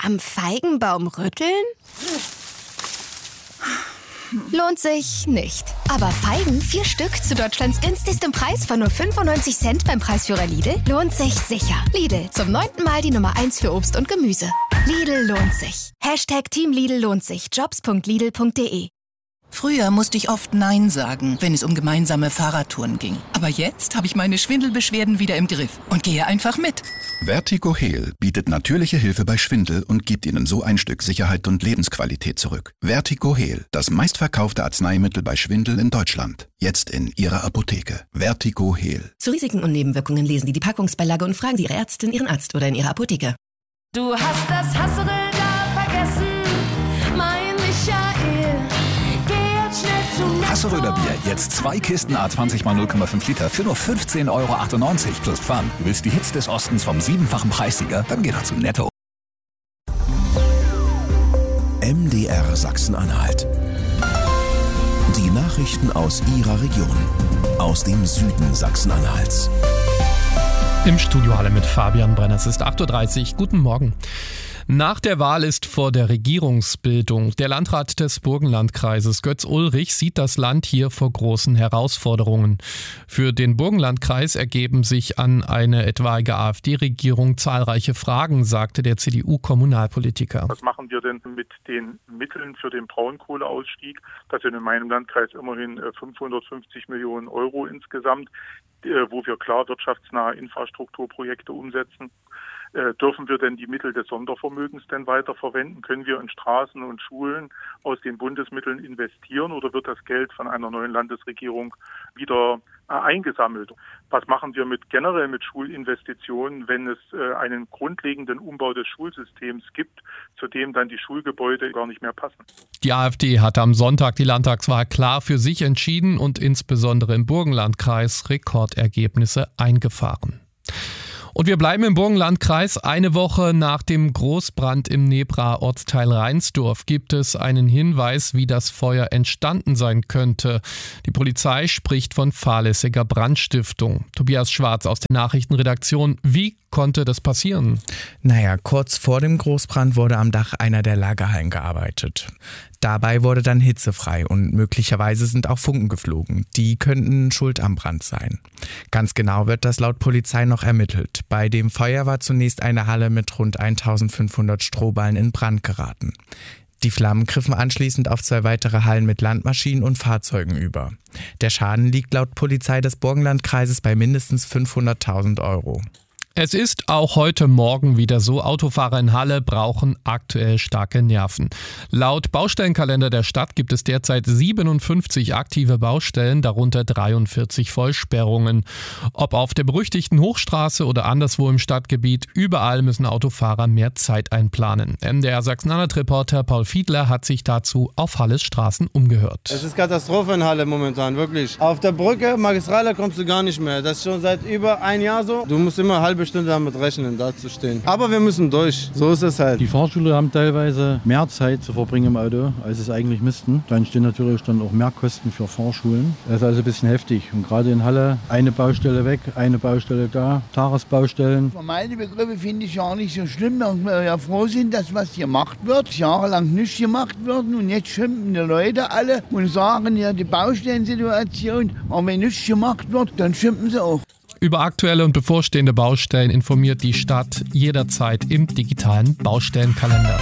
Am Feigenbaum rütteln? Lohnt sich nicht. Aber Feigen, 4 Stück zu Deutschlands günstigstem Preis von nur 95 Cent beim Preisführer Lidl, lohnt sich sicher. Lidl, zum 9. Mal die Nummer 1 für Obst und Gemüse. Lidl lohnt sich. #Team Lidl lohnt sich. Jobs.lidl.de. Früher musste ich oft Nein sagen, wenn es um gemeinsame Fahrradtouren ging. Aber jetzt habe ich meine Schwindelbeschwerden wieder im Griff und gehe einfach mit. Vertigo Heal bietet natürliche Hilfe bei Schwindel und gibt Ihnen so ein Stück Sicherheit und Lebensqualität zurück. Vertigo Heal, das meistverkaufte Arzneimittel bei Schwindel in Deutschland. Jetzt in Ihrer Apotheke. Vertigo Heal. Zu Risiken und Nebenwirkungen lesen Sie die Packungsbeilage und fragen Sie Ihre Ärztin, Ihren Arzt oder in Ihrer Apotheke. Du hast das Hassel gar vergessen, mein Michael. Geh jetzt schnell zu Netto. Hasseröder Bier, jetzt 2 Kisten A20 x 0,5 Liter für nur 15,98 € plus Pfand. Du willst die Hits des Ostens vom 7-fachen Preissieger? Dann geh doch zu Netto. MDR Sachsen-Anhalt. Die Nachrichten aus Ihrer Region. Aus dem Süden Sachsen-Anhalts. Im Studio Halle mit Fabian Brenner. Es ist 8:30 Uhr. Guten Morgen. Nach der Wahl ist vor der Regierungsbildung. Der Landrat des Burgenlandkreises, Götz Ulrich, sieht das Land hier vor großen Herausforderungen. Für den Burgenlandkreis ergeben sich an eine etwaige AfD-Regierung zahlreiche Fragen, sagte der CDU-Kommunalpolitiker. Was machen wir denn mit den Mitteln für den Braunkohleausstieg? Das sind in meinem Landkreis immerhin 550 Millionen Euro insgesamt, wo wir klar wirtschaftsnahe Infrastrukturprojekte umsetzen. Dürfen wir denn die Mittel des Sondervermögens denn weiter verwenden? Können wir in Straßen und Schulen aus den Bundesmitteln investieren oder wird das Geld von einer neuen Landesregierung wieder eingesammelt? Was machen wir generell mit Schulinvestitionen, wenn es einen grundlegenden Umbau des Schulsystems gibt, zu dem dann die Schulgebäude gar nicht mehr passen? Die AfD hat am Sonntag die Landtagswahl klar für sich entschieden und insbesondere im Burgenlandkreis Rekordergebnisse eingefahren. Und wir bleiben im Burgenlandkreis. Eine Woche nach dem Großbrand im Nebra Ortsteil Reinsdorf gibt es einen Hinweis, wie das Feuer entstanden sein könnte. Die Polizei spricht von fahrlässiger Brandstiftung. Tobias Schwarz aus der Nachrichtenredaktion. Wie konnte das passieren? Kurz vor dem Großbrand wurde am Dach einer der Lagerhallen gearbeitet. Dabei wurde dann hitzefrei und möglicherweise sind auch Funken geflogen. Die könnten schuld am Brand sein. Ganz genau wird das laut Polizei noch ermittelt. Bei dem Feuer war zunächst eine Halle mit rund 1500 Strohballen in Brand geraten. Die Flammen griffen anschließend auf 2 weitere Hallen mit Landmaschinen und Fahrzeugen über. Der Schaden liegt laut Polizei des Burgenlandkreises bei mindestens 500.000 Euro. Es ist auch heute Morgen wieder so, Autofahrer in Halle brauchen aktuell starke Nerven. Laut Baustellenkalender der Stadt gibt es derzeit 57 aktive Baustellen, darunter 43 Vollsperrungen. Ob auf der berüchtigten Hochstraße oder anderswo im Stadtgebiet, überall müssen Autofahrer mehr Zeit einplanen. MDR Sachsen-Anhalt-Reporter Paul Fiedler hat sich dazu auf Halles Straßen umgehört. Es ist Katastrophe in Halle momentan, wirklich. Auf der Brücke, Magistrale, kommst du gar nicht mehr. Das ist schon seit über ein Jahr so. Du musst immer eine halbe Stunde damit rechnen, da zu stehen. Aber wir müssen durch, so ist es halt. Die Fahrschule haben teilweise mehr Zeit zu verbringen im Auto, als es eigentlich müssten. Dann stehen natürlich dann auch mehr Kosten für Fahrschulen. Das ist also ein bisschen heftig. Und gerade in Halle eine Baustelle weg, eine Baustelle da, Tagesbaustellen. Für meine Begriffe finde ich ja nicht so schlimm, dass wir ja froh sind, dass was gemacht wird. Jahrelang nicht gemacht wird und jetzt schimpfen die Leute alle und sagen ja die Baustellensituation, aber wenn nichts gemacht wird, dann schimpfen sie auch. Über aktuelle und bevorstehende Baustellen informiert die Stadt jederzeit im digitalen Baustellenkalender.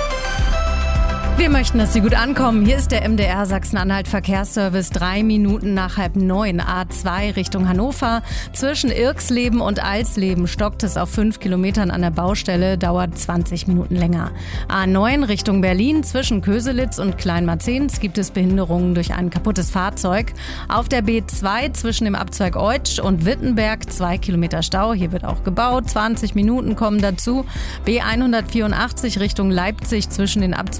Wir möchten, dass Sie gut ankommen. Hier ist der MDR Sachsen-Anhalt Verkehrsservice. 3 Minuten nach 8:30 A2 Richtung Hannover. Zwischen Irxleben und Alsleben stockt es auf 5 Kilometern an der Baustelle, dauert 20 Minuten länger. A9 Richtung Berlin. Zwischen Köselitz und Kleinmarzens gibt es Behinderungen durch ein kaputtes Fahrzeug. Auf der B2 zwischen dem Abzweig Eutsch und Wittenberg 2 Kilometer Stau. Hier wird auch gebaut. 20 Minuten kommen dazu. B184 Richtung Leipzig zwischen den Abzweigen Rot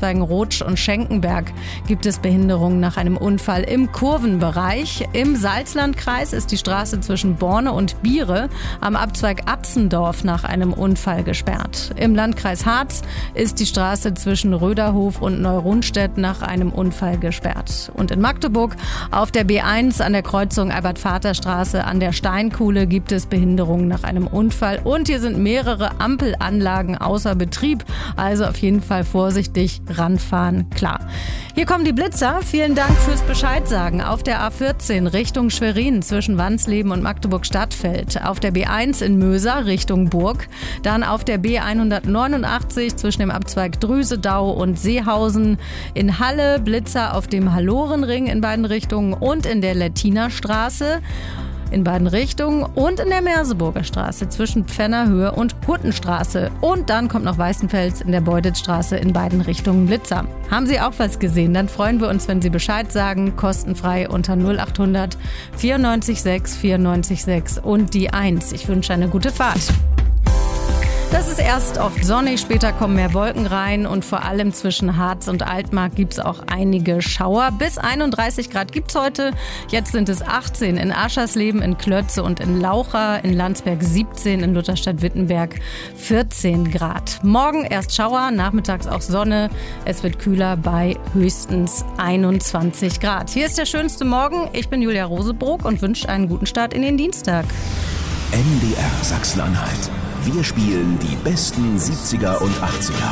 Rutsch und Schenkenberg gibt es Behinderungen nach einem Unfall im Kurvenbereich. Im Salzlandkreis ist die Straße zwischen Borne und Biere am Abzweig Atzendorf nach einem Unfall gesperrt. Im Landkreis Harz ist die Straße zwischen Röderhof und Neurundstedt nach einem Unfall gesperrt. Und in Magdeburg auf der B1 an der Kreuzung Albert-Vater-Straße an der Steinkuhle gibt es Behinderungen nach einem Unfall. Und hier sind mehrere Ampelanlagen außer Betrieb. Also auf jeden Fall vorsichtig ranfahren, klar. Hier kommen die Blitzer. Vielen Dank fürs Bescheidsagen. Auf der A14 Richtung Schwerin zwischen Wansleben und Magdeburg-Stadtfeld. Auf der B1 in Möser Richtung Burg. Dann auf der B189 zwischen dem Abzweig Drüsedau und Seehausen. In Halle Blitzer auf dem Hallorenring in beiden Richtungen und in der Lettinerstraße in beiden Richtungen und in der Merseburger Straße zwischen Pfennerhöhe und Hurtenstraße. Und dann kommt noch Weißenfels in der Beuditzstraße in beiden Richtungen Blitzer. Haben Sie auch was gesehen? Dann freuen wir uns, wenn Sie Bescheid sagen. Kostenfrei unter 0800 94 6 94 6 und die 1. Ich wünsche eine gute Fahrt. Das ist erst oft sonnig, später kommen mehr Wolken rein und vor allem zwischen Harz und Altmark gibt es auch einige Schauer. Bis 31 Grad gibt es heute. Jetzt sind es 18 in Aschersleben, in Klötze und in Laucha, in Landsberg 17, in Lutherstadt-Wittenberg 14 Grad. Morgen erst Schauer, nachmittags auch Sonne. Es wird kühler bei höchstens 21 Grad. Hier ist der schönste Morgen. Ich bin Julia Rosebrock und wünsche einen guten Start in den Dienstag. MDR Sachsen-Anhalt. Wir spielen die besten 70er und 80er.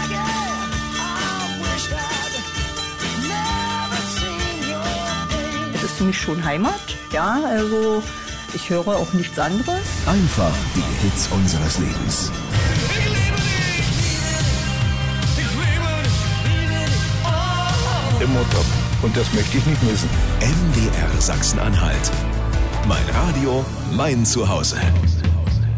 Es ist für mich schon Heimat, ja, also ich höre auch nichts anderes. Einfach die Hits unseres Lebens. Immer top. Und das möchte ich nicht missen. MDR Sachsen-Anhalt. Mein Radio, mein Zuhause.